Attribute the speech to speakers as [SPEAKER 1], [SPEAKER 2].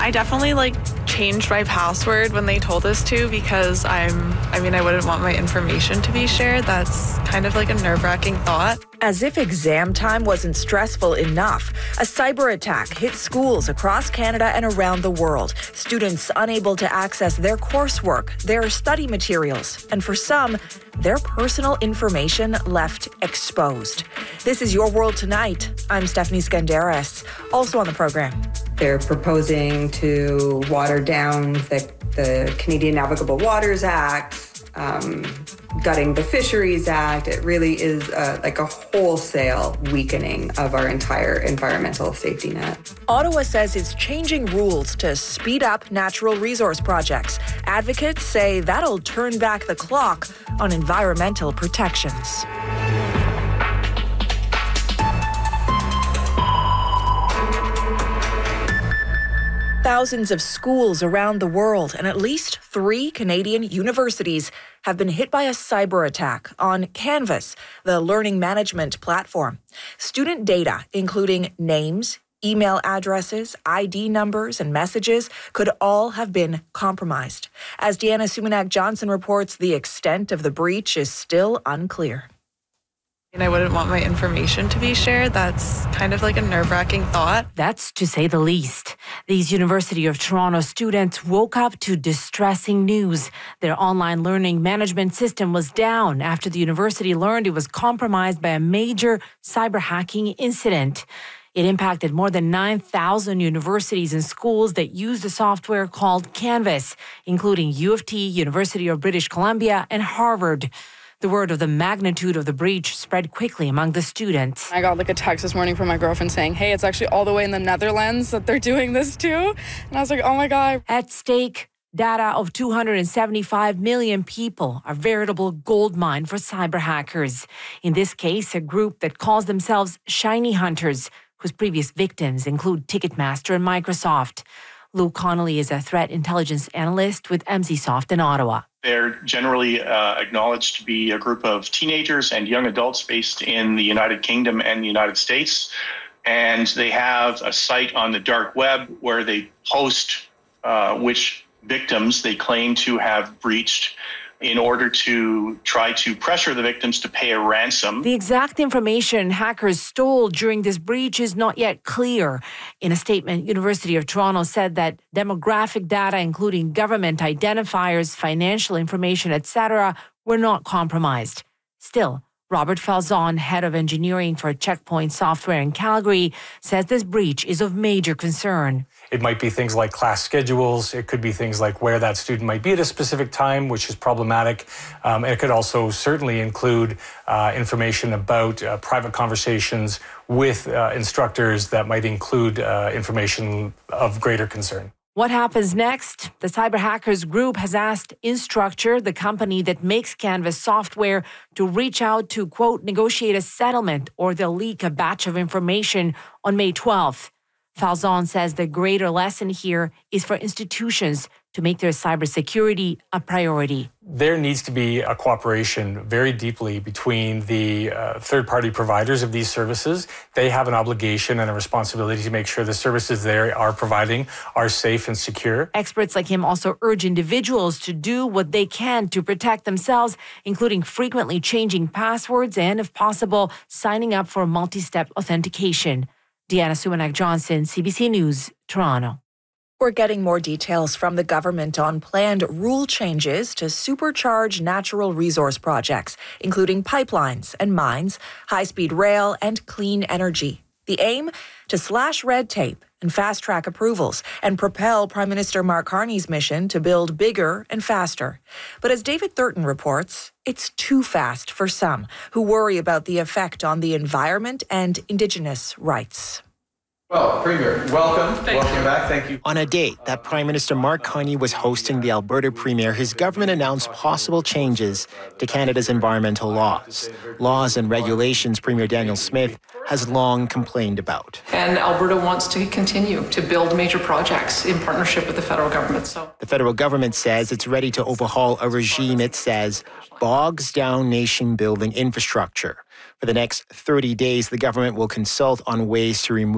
[SPEAKER 1] I definitely changed my password when they told us to because I wouldn't want my information to be shared. That's kind of like a nerve-wracking thought.
[SPEAKER 2] As if exam time wasn't stressful enough, a cyber attack hit schools across Canada and around the world. Students unable to access their coursework, their study materials, and for some, their personal information left exposed. This is Your World Tonight. I'm Stephanie Skandaris. Also on the program.
[SPEAKER 3] They're proposing to water down the Canadian Navigable Waters Act, gutting the Fisheries Act. It really is a wholesale weakening of our entire environmental safety net.
[SPEAKER 2] Ottawa says it's changing rules to speed up natural resource projects. Advocates say that'll turn back the clock on environmental protections. Thousands of schools around the world and at least 3 Canadian universities have been hit by a cyber attack on Canvas, the learning management platform. Student data, including names, email addresses, ID numbers, and messages, could all have been compromised. As Deanna Sumanak-Johnson reports, the extent of the breach is still unclear.
[SPEAKER 1] I wouldn't want my information to be shared. That's kind of like a nerve-wracking thought.
[SPEAKER 4] That's to say the least. These University of Toronto students woke up to distressing news. Their online learning management system was down after the university learned it was compromised by a major cyber hacking incident. It impacted more than 9,000 universities and schools that use the software called Canvas, including U of T, University of British Columbia, and Harvard. The word of the magnitude of the breach spread quickly among the students.
[SPEAKER 5] I got a text this morning from my girlfriend saying, hey, it's actually all the way in the Netherlands that they're doing this too. And I was like, oh my God.
[SPEAKER 4] At stake, data of 275 million people, a veritable goldmine for cyber hackers. In this case, a group that calls themselves Shiny Hunters, whose previous victims include Ticketmaster and Microsoft. Lou Connolly is a threat intelligence analyst with MZSoft in Ottawa.
[SPEAKER 6] They're generally acknowledged to be a group of teenagers and young adults based in the United Kingdom and the United States. And they have a site on the dark web where they post which victims they claim to have breached in order to try to pressure the victims to pay a ransom.
[SPEAKER 4] The exact information hackers stole during this breach is not yet clear. In a statement, University of Toronto said that demographic data, including government identifiers, financial information, etc., were not compromised. Still, Robert Falzon, head of engineering for Checkpoint Software in Calgary, says this breach is of major concern.
[SPEAKER 7] It might be things like class schedules. It could be things like where that student might be at a specific time, which is problematic. And it could also certainly include information about private conversations with instructors that might include information of greater concern.
[SPEAKER 4] What happens next? The cyber hackers group has asked Instructure, the company that makes Canvas software, to reach out to, quote, negotiate a settlement or they'll leak a batch of information on May 12th. Falzon says the greater lesson here is for institutions to make their cybersecurity a priority.
[SPEAKER 7] There needs to be a cooperation very deeply between the third-party providers of these services. They have an obligation and a responsibility to make sure the services they are providing are safe and secure.
[SPEAKER 4] Experts like him also urge individuals to do what they can to protect themselves, including frequently changing passwords and, if possible, signing up for multi-step authentication. Deanna Sumanak-Johnson, CBC News, Toronto.
[SPEAKER 2] We're getting more details from the government on planned rule changes to supercharge natural resource projects, including pipelines and mines, high-speed rail, and clean energy. The aim? To slash red tape and fast-track approvals and propel Prime Minister Mark Carney's mission to build bigger and faster. But as David Thurton reports, it's too fast for some who worry about the effect on the environment and Indigenous rights.
[SPEAKER 8] Well, Premier, welcome. Welcome back. Thank you.
[SPEAKER 9] On a date that Prime Minister Mark Carney was hosting the Alberta Premier, his government announced possible changes to Canada's environmental laws. Laws and regulations Premier Daniel Smith has long complained about.
[SPEAKER 10] And Alberta wants to continue to build major projects in partnership with the federal government.
[SPEAKER 9] The federal government says it's ready to overhaul a regime it says bogs down nation-building infrastructure. For the next 30 days, the government will consult on ways to remove